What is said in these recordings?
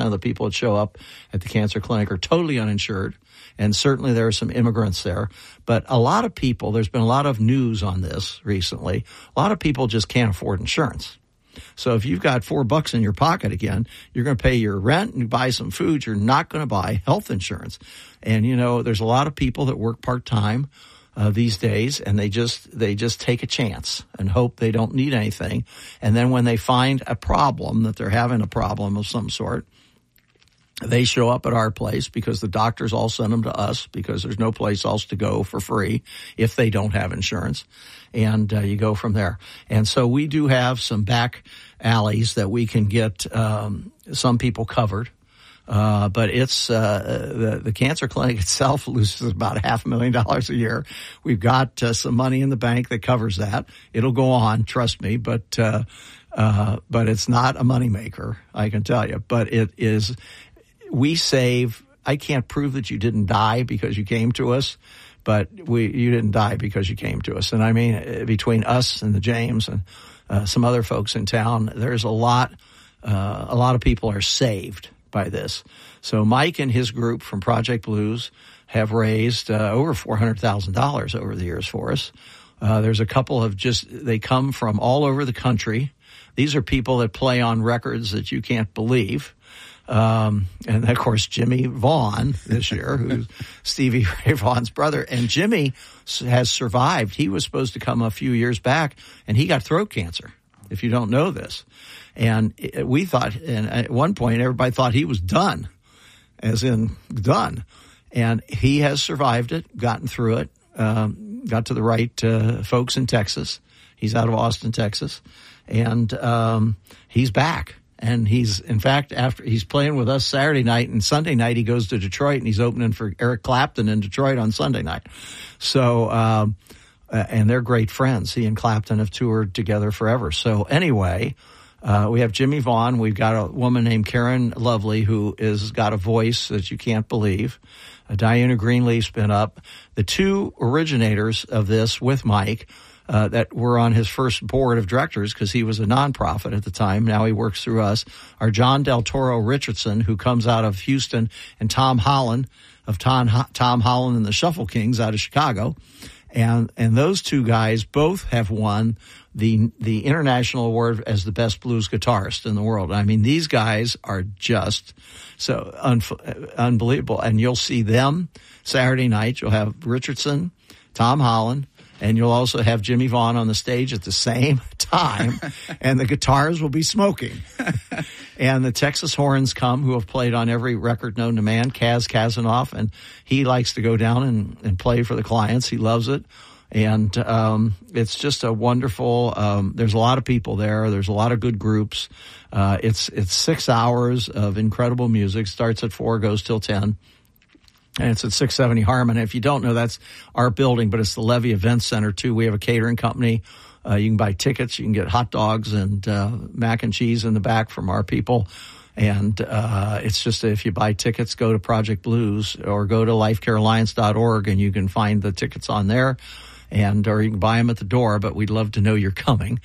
of the people that show up at the cancer clinic are totally uninsured. And certainly there are some immigrants there. But a lot of people, there's been a lot of news on this recently. A lot of people just can't afford insurance. So if you've got $4 in your pocket again, you're going to pay your rent and buy some food. You're not going to buy health insurance. And, you know, there's a lot of people that work part-time these days, and they just take a chance and hope they don't need anything. And then when they find a problem, that they're having a problem of some sort, they show up at our place because the doctors all send them to us because there's no place else to go for free if they don't have insurance. And you go from there. And so we do have some back alleys that we can get some people covered. But it's the cancer clinic itself loses about $500,000 a year. We've got some money in the bank that covers that. It'll go on, trust me, but it's not a moneymaker, I can tell you. But it is. We save. I can't prove that you didn't die because you came to us, but you didn't die because you came to us. And I mean, between us and the James and some other folks in town, there's a lot of people are saved by this. So Mike and his group from Project Blues have raised over $400,000 over the years for us. There's a couple of they come from all over the country. These are people that play on records that you can't believe. And of course, Jimmy Vaughn this year, who's Stevie Ray Vaughan's brother. And Jimmy has survived. He was supposed to come a few years back, and he got throat cancer, if you don't know this. And we thought, and at one point, everybody thought he was done, as in done. And he has survived it, gotten through it, got to the right folks in Texas. He's out of Austin, Texas. And he's back. And he's, in fact, after he's playing with us Saturday night, and Sunday night he goes to Detroit, and he's opening for Eric Clapton in Detroit on Sunday night. So, and they're great friends. He and Clapton have toured together forever. So anyway, we have Jimmy Vaughn. We've got a woman named Karen Lovely who is got a voice that you can't believe. Diana Greenleaf's been up. The two originators of this with Mike that were on his first board of directors because he was a nonprofit at the time. Now he works through us. Are John Del Toro Richardson, who comes out of Houston, and Tom Holland of Tom Holland and the Shuffle Kings out of Chicago. And those two guys both have won the international award as the best blues guitarist in the world. I mean, these guys are just so unbelievable. And you'll see them Saturday night. You'll have Richardson, Tom Holland, and you'll also have Jimmy Vaughn on the stage at the same time, and the guitars will be smoking. And the Texas Horns come, who have played on every record known to man, Kaz Kazanoff, and he likes to go down and play for the clients. He loves it. And it's just a wonderful, there's a lot of people there. There's a lot of good groups. It's 6 hours of incredible music. Starts at 4, goes till 10. And it's at 670 Harmon. If you don't know, that's our building, but it's the Levy Event Center, too. We have a catering company. You can buy tickets. You can get hot dogs and mac and cheese in the back from our people. And it's just if you buy tickets, go to Project Blues or go to lifecarealliance.org, and you can find the tickets on there. Or you can buy them at the door, but we'd love to know you're coming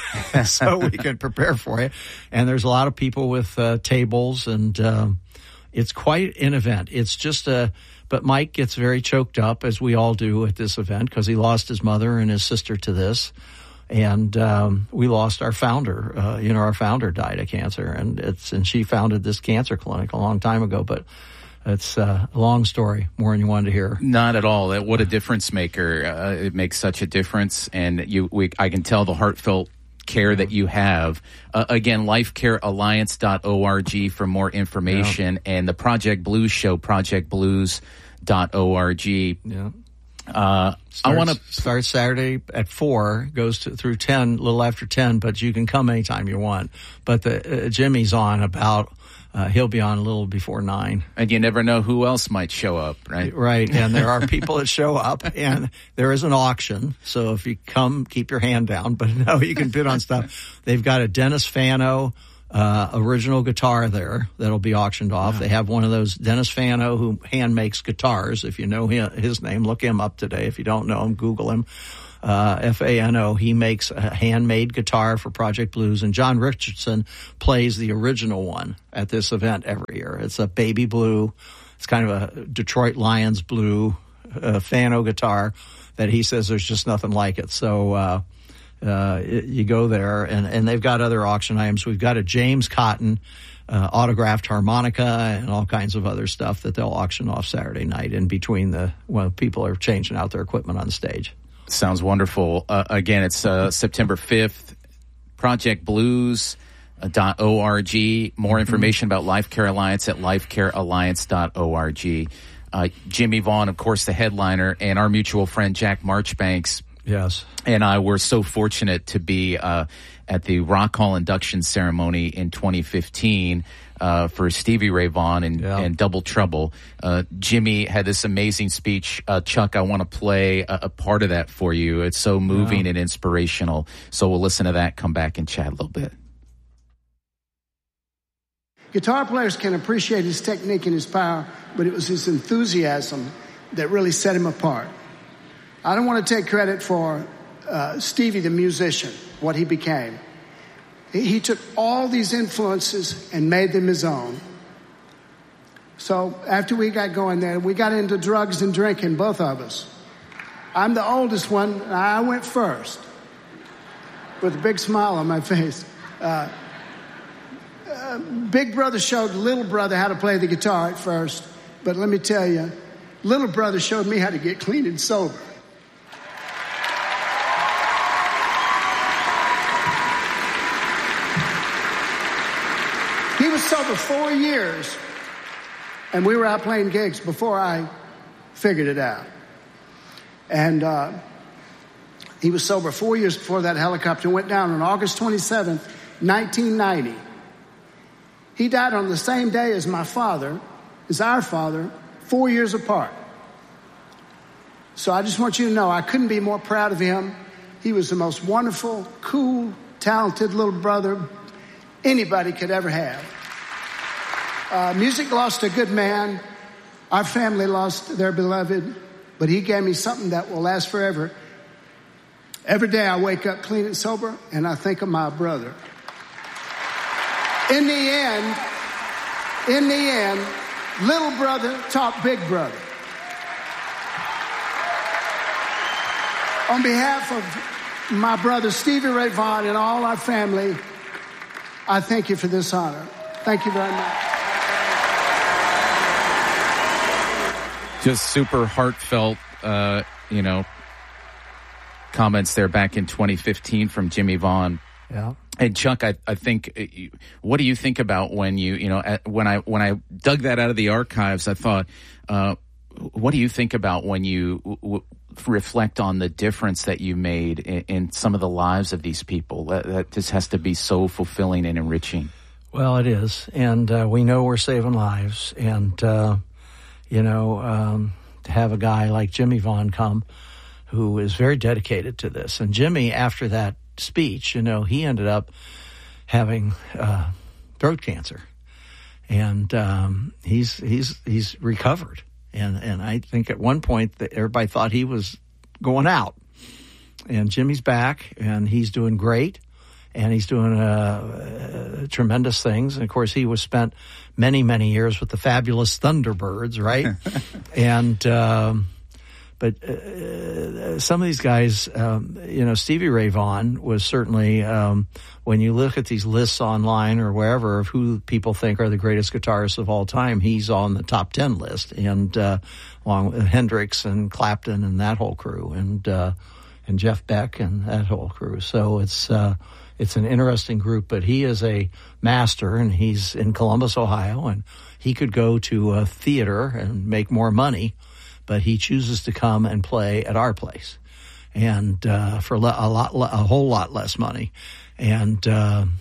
so we can prepare for you. And there's a lot of people with tables, and it's quite an event. It's just but Mike gets very choked up, as we all do at this event, because he lost his mother and his sister to this. And we lost our founder. Our founder died of cancer, and she founded this cancer clinic a long time ago. But it's a long story, more than you wanted to hear. Not at all. What a difference maker! It makes such a difference, and I can tell the heartfelt care that you have. Again, lifecarealliance.org for more information, and the Project Blues show, projectblues.org. Yeah. I want to start Saturday at 4, goes through 10, a little after 10, but you can come anytime you want. But Jimmy's on about, he'll be on a little before 9. And you never know who else might show up, right? Right. And there are people that show up, and there is an auction. So if you come, keep your hand down. But no, you can bid on stuff. They've got a Dennis Fano original guitar there that'll be auctioned off. Wow. They have one of those, Dennis Fano, who hand makes guitars. If you know his name, look him up today. If you don't know him, Google him. Fano. He makes a handmade guitar for Project Blues, and John Richardson plays the original one at this event every year. It's a baby blue. It's kind of a Detroit Lions blue Fano guitar that he says there's just nothing like it. So you go there, and they've got other auction items. We've got a James Cotton autographed harmonica and all kinds of other stuff that they'll auction off Saturday night in between when people are changing out their equipment on stage. Sounds wonderful. Again, it's September 5th, projectblues.org. More information about Life Care Alliance at lifecarealliance.org. Jimmy Vaughn, of course, the headliner, and our mutual friend Jack Marchbanks. Yes. And I were so fortunate to be at the Rock Hall induction ceremony in 2015 for Stevie Ray Vaughan and Double Trouble. Jimmy had this amazing speech. Chuck, I want to play a part of that for you. It's so moving and inspirational. So we'll listen to that, come back and chat a little bit. Guitar players can appreciate his technique and his power, but it was his enthusiasm that really set him apart. I don't want to take credit for Stevie the musician, what he became. He took all these influences and made them his own. So after we got going there, we got into drugs and drinking, both of us. I'm the oldest one, and I went first with a big smile on my face. Big brother showed little brother how to play the guitar at first, but let me tell you, little brother showed me how to get clean and sober. He was sober 4 years, and we were out playing gigs before I figured it out. And he was sober 4 years before that helicopter went down on August 27th, 1990. He died on the same day as my father, as our father, 4 years apart. So I just want you to know I couldn't be more proud of him. He was the most wonderful, cool, talented little brother anybody could ever have. Music lost a good man. Our family lost their beloved, but he gave me something that will last forever. Every day I wake up clean and sober, and I think of my brother. In the end, little brother taught big brother. On behalf of my brother Stevie Ray Vaughan and all our family, I thank you for this honor. Thank you very much. Just super heartfelt, comments there back in 2015 from Jimmy Vaughn. Yeah. And Chuck, I think, what do you think about when when I dug that out of the archives? I thought, what do you think about when you reflect on the difference that you made in some of the lives of these people? That just has to be so fulfilling and enriching. Well, it is, and we know we're saving lives, and to have a guy like Jimmy Vaughn come, who is very dedicated to this, and Jimmy, after that speech, he ended up having throat cancer, and he's recovered. And I think at one point that everybody thought he was going out, and Jimmy's back, and he's doing great, and he's doing tremendous things. And of course, he was spent many, many years with the fabulous Thunderbirds, right? And but some of these guys, Stevie Ray Vaughan was certainly, when you look at these lists online or wherever of who people think are the greatest guitarists of all time, he's on the top 10 list, and along with Hendrix and Clapton and that whole crew, and Jeff Beck and that whole crew. So it's an interesting group, but he is a master, and he's in Columbus, Ohio, and he could go to a theater and make more money, but he chooses to come and play at our place, and for a whole lot less money. And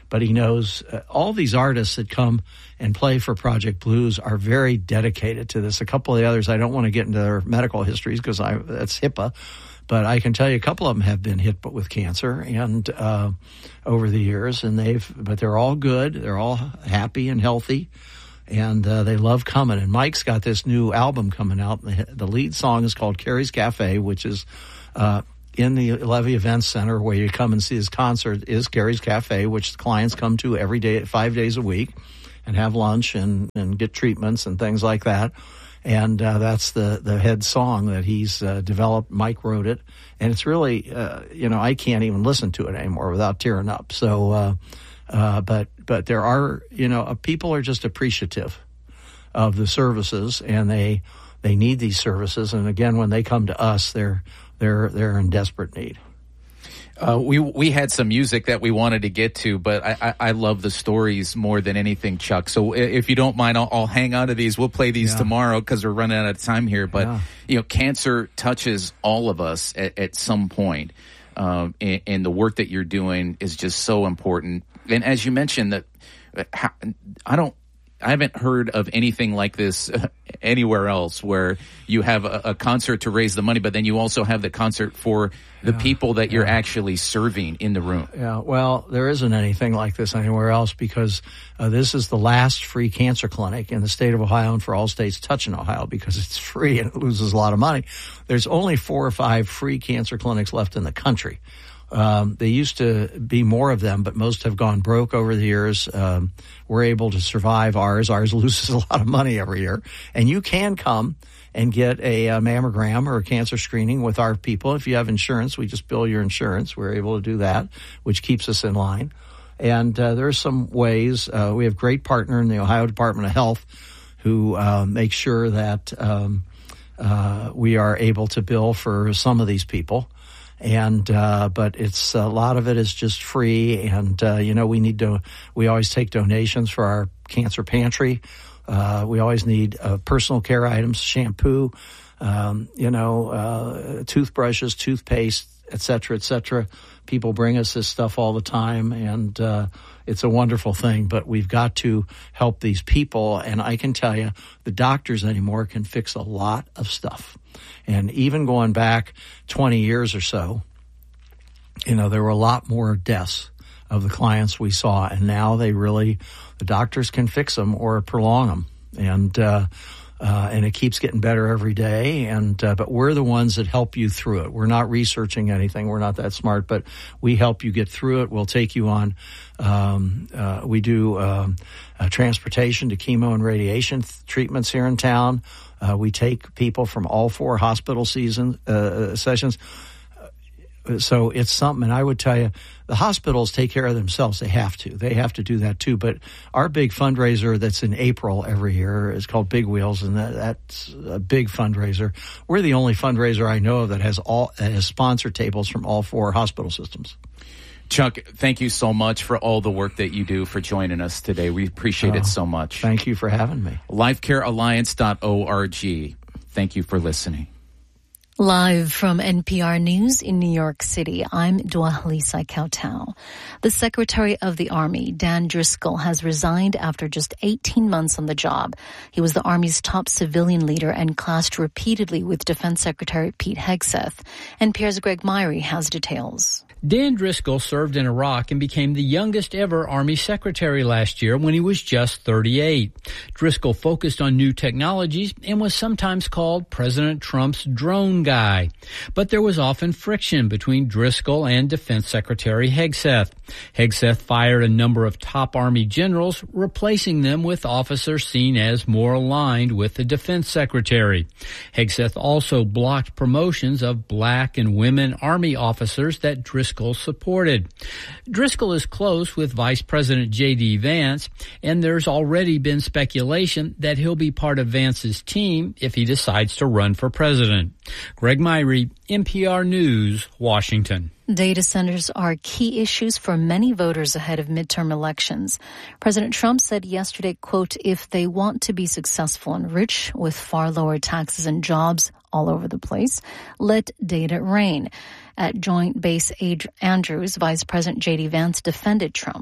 but he knows all these artists that come and play for Project Blues are very dedicated to this. A couple of the others, I don't want to get into their medical histories because that's HIPAA, but I can tell you a couple of them have been hit with cancer and over the years, but they're all good. They're all happy and healthy. And they love coming. And Mike's got this new album coming out. The lead song is called Carrie's Cafe, which is in the Levy Events Center where you come and see his concert is Carrie's Cafe, which the clients come to every day, 5 days a week, and have lunch and get treatments and things like that. And that's the head song that he's developed. Mike wrote it. And it's really, I can't even listen to it anymore without tearing up. So, but there are, people are just appreciative of the services, and they need these services. And again, when they come to us, they're in desperate need. We had some music that we wanted to get to, but I love the stories more than anything, Chuck. So if you don't mind, I'll hang on to these. We'll play these tomorrow because we're running out of time here. But cancer touches all of us at some point. And the work that you're doing is just so important. And as you mentioned, that I haven't heard of anything like this anywhere else, where you have a concert to raise the money, but then you also have the concert for the people that you're actually serving in the room. Yeah, well, there isn't anything like this anywhere else because this is the last free cancer clinic in the state of Ohio and for all states touching Ohio because it's free and it loses a lot of money. There's only 4 or 5 free cancer clinics left in the country. They used to be more of them, but most have gone broke over the years. We're able to survive ours. Ours loses a lot of money every year. And you can come and get a mammogram or a cancer screening with our people. If you have insurance, we just bill your insurance. We're able to do that, which keeps us in line. And there are some ways. We have a great partner in the Ohio Department of Health who make sure that we are able to bill for some of these people. And, but it's, a lot of it is just free. And, we always take donations for our cancer pantry. We always need, personal care items, shampoo, toothbrushes, toothpaste, et cetera, People bring us this stuff all the time. And, it's a wonderful thing, but we've got to help these people. And I can tell you the doctors anymore can fix a lot of stuff. And even going back 20 years or so, there were a lot more deaths of the clients we saw. And now the doctors can fix them or prolong them. And it keeps getting better every day. But we're the ones that help you through it. We're not researching anything. We're not that smart, but we help you get through it. We'll take you on, we do, transportation to chemo and radiation treatments here in town. We take people from all 4 hospital sessions. So it's something, and I would tell you, the hospitals take care of themselves. They have to do that too. But our big fundraiser that's in April every year is called Big Wheels, and that's a big fundraiser. We're the only fundraiser I know of that has sponsor tables from all 4 hospital systems. Chuck, thank you so much for all the work that you do, for joining us today. We appreciate it so much. Thank you for having me. LifeCareAlliance.org. Thank you for listening. Live from NPR News in New York City, I'm Dwalisa Kautau. The Secretary of the Army, Dan Driscoll, has resigned after just 18 months on the job. He was the Army's top civilian leader and clashed repeatedly with Defense Secretary Pete Hegseth. NPR's Greg Myrie has details. Dan Driscoll served in Iraq and became the youngest ever Army Secretary last year when he was just 38. Driscoll focused on new technologies and was sometimes called President Trump's drone guy. But there was often friction between Driscoll and Defense Secretary Hegseth. Hegseth fired a number of top Army generals, replacing them with officers seen as more aligned with the Defense Secretary. Hegseth also blocked promotions of black and women Army officers that Driscoll supported. Driscoll is close with Vice President J.D. Vance, and there's already been speculation that he'll be part of Vance's team if he decides to run for president. Greg Myrie, NPR News, Washington. Data centers are key issues for many voters ahead of midterm elections. President Trump said yesterday, quote, if they want to be successful and rich with far lower taxes and jobs all over the place, let data reign. At Joint Base Andrews, Vice President J.D. Vance defended Trump.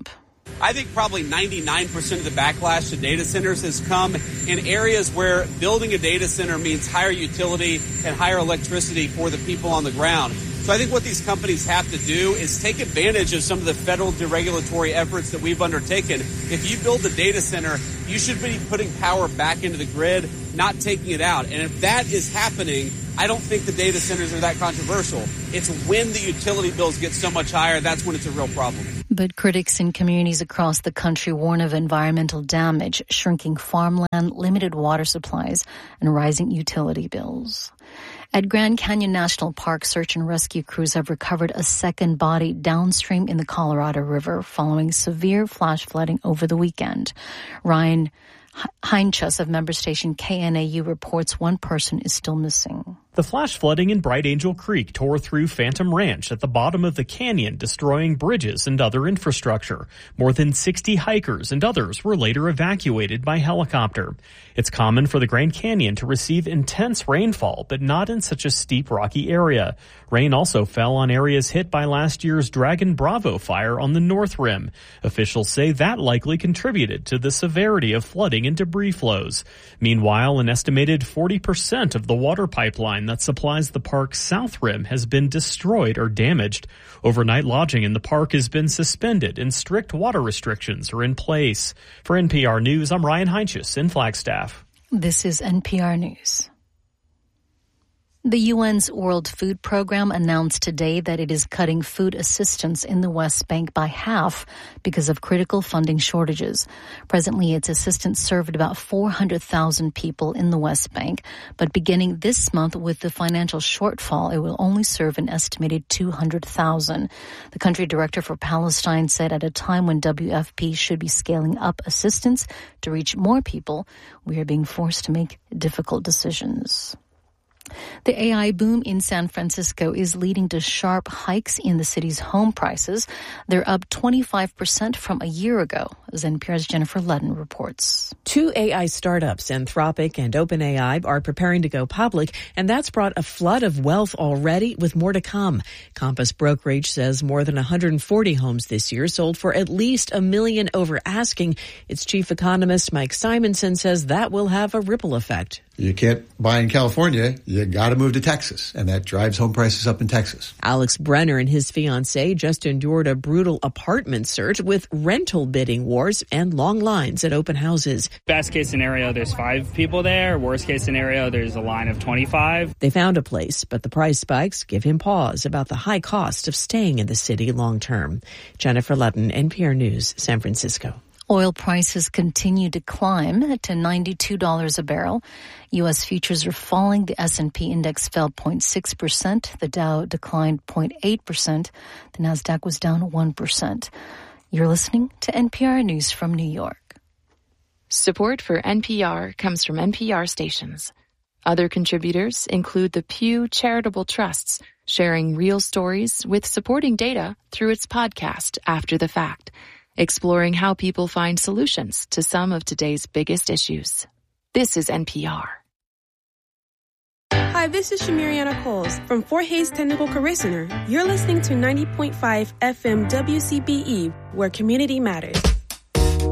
I think probably 99% of the backlash to data centers has come in areas where building a data center means higher utility and higher electricity for the people on the ground. So I think what these companies have to do is take advantage of some of the federal deregulatory efforts that we've undertaken. If you build a data center, you should be putting power back into the grid, not taking it out. And if that is happening, I don't think the data centers are that controversial. It's when the utility bills get so much higher, that's when it's a real problem. But critics in communities across the country warn of environmental damage, shrinking farmland, limited water supplies, and rising utility bills. At Grand Canyon National Park, search and rescue crews have recovered a second body downstream in the Colorado River following severe flash flooding over the weekend. Ryan Heinchus of member station KNAU reports one person is still missing. The flash flooding in Bright Angel Creek tore through Phantom Ranch at the bottom of the canyon, destroying bridges and other infrastructure. More than 60 hikers and others were later evacuated by helicopter. It's common for the Grand Canyon to receive intense rainfall, but not in such a steep, rocky area. Rain also fell on areas hit by last year's Dragon Bravo fire on the North Rim. Officials say that likely contributed to the severity of flooding and debris flows. Meanwhile, an estimated 40% of the water pipeline that supplies the park's south rim has been destroyed or damaged. Overnight lodging in the park has been suspended and strict water restrictions are in place. For NPR News, I'm Ryan Heinchus in Flagstaff. This is NPR News. The UN's World Food Program announced today that it is cutting food assistance in the West Bank by half because of critical funding shortages. Presently, its assistance served about 400,000 people in the West Bank, but beginning this month with the financial shortfall, it will only serve an estimated 200,000. The country director for Palestine said at a time when WFP should be scaling up assistance to reach more people, we are being forced to make difficult decisions. The AI boom in San Francisco is leading to sharp hikes in the city's home prices. They're up 25% from a year ago, as NPR's Jennifer Ludden reports. Two AI startups, Anthropic and OpenAI, are preparing to go public, and that's brought a flood of wealth already, with more to come. Compass Brokerage says more than 140 homes this year sold for at least $1 million over asking. Its chief economist, Mike Simonson, says that will have a ripple effect. You can't buy in California, you got to move to Texas, and that drives home prices up in Texas. Alex Brenner and his fiancée just endured a brutal apartment search with rental bidding wars and long lines at open houses. Best case scenario, there's 5 people there. Worst case scenario, there's a line of 25. They found a place, but the price spikes give him pause about the high cost of staying in the city long term. Jennifer Ludden, NPR News, San Francisco. Oil prices continue to climb to $92 a barrel. U.S. futures are falling. The S&P index fell 0.6%. The Dow declined 0.8%. The Nasdaq was down 1%. You're listening to NPR News from New York. Support for NPR comes from NPR stations. Other contributors include the Pew Charitable Trusts, sharing real stories with supporting data through its podcast, After the Fact, exploring how people find solutions to some of today's biggest issues. This is NPR. Hi, this is Shamiriana Coles from Fort Hays Technical Career Center. You're listening to 90.5 FM WCBE, where community matters.